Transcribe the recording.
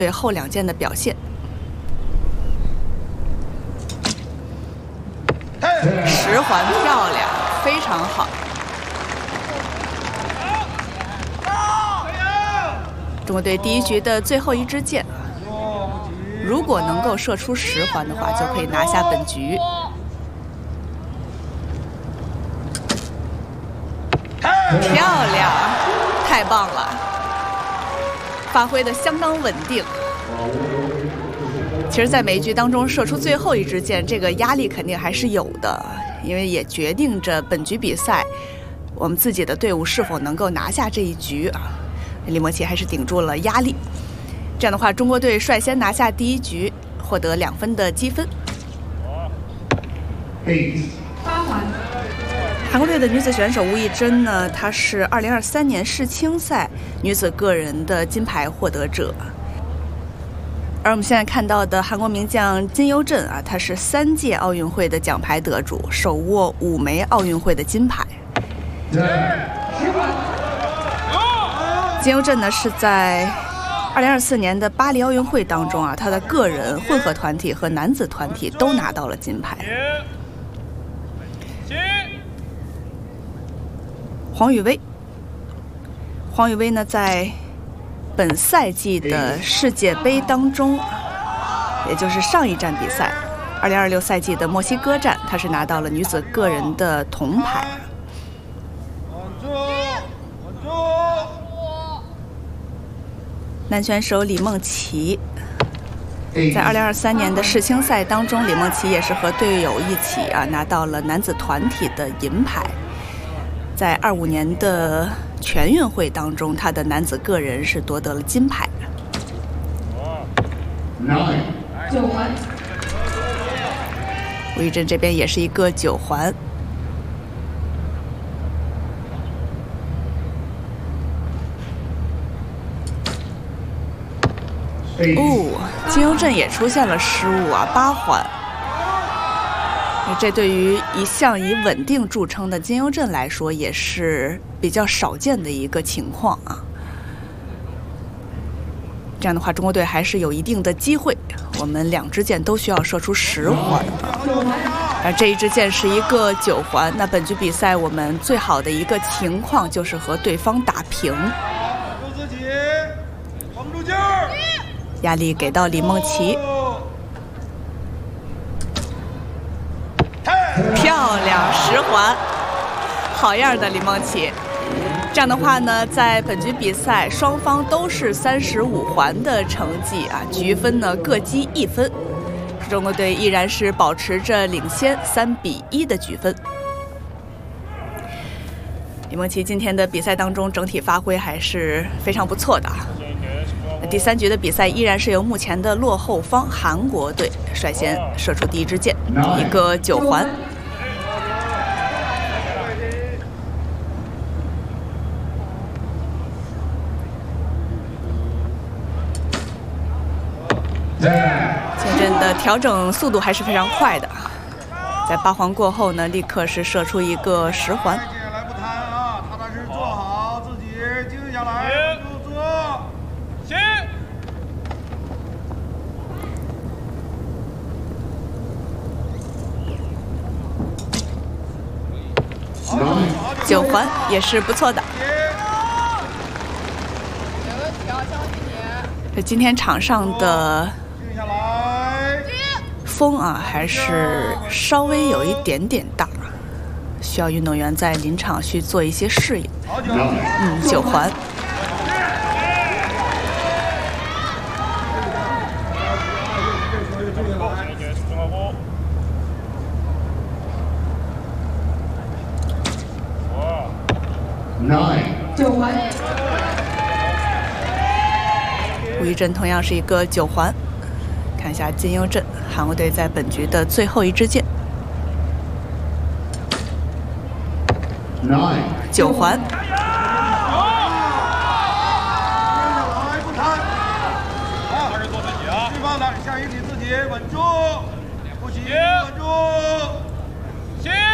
对后两件的表现。十环漂亮，非常好。中国队第一局的最后一支箭，如果能够射出10环的话，就可以拿下本局。漂亮，太棒了，发挥的相当稳定。其实，在每一局当中射出最后一支箭，这个压力肯定还是有的，因为也决定着本局比赛我们自己的队伍是否能够拿下这一局啊。李默契还是顶住了压力，这样的话，中国队率先拿下第一局，获得2分的积分。 8环。 韩国队的女子选手吴亦珍呢，她是2023年世青赛女子个人的金牌获得者。而我们现在看到的韩国名将金优镇啊，她是3届奥运会的奖牌得主，手握5枚奥运会的金牌。金优镇呢是在2024年的巴黎奥运会当中啊，她的个人、混合团体和男子团体都拿到了金牌。黄宇威呢，在本赛季的世界杯当中，也就是上一站比赛2026赛季的墨西哥站，他是拿到了女子个人的铜牌。男选手李梦琪在2023年的世青赛当中，李梦琪也是和队友一起拿到了男子团体的银牌。在25年的全运会当中，他的男子个人是夺得了金牌。 9环。 吴亦珍这边也是一个9环。金优镇也出现了失误啊，8环。这对于一向以稳定著称的金优镇来说，也是比较少见的一个情况啊。这样的话，中国队还是有一定的机会。我们2支箭都需要射出10环而这一支箭是一个9环。那本局比赛我们最好的一个情况就是和对方打平。压力给到李梦琪。漂亮，10环，好样的，李梦琪。这样的话呢，在本局比赛双方都是35环的成绩啊，局分呢各积1分，中国队依然是保持着领先3-1的局分。李梦琪今天的比赛当中整体发挥还是非常不错的。第3局的比赛依然是由目前的落后方韩国队率先射出第一支箭，一个9环。金镇的调整速度还是非常快的，在8环过后呢，立刻是射出一个10环。9环也是不错的。今天场上的风啊，还是稍微有一点点大，需要运动员在临场去做一些适应。9环。 9环。 吴亦珍同样是一个9环。看一下金优镇，韩国队在本局的最后一支箭。9环。 下一给自己稳住，不行，稳住，行。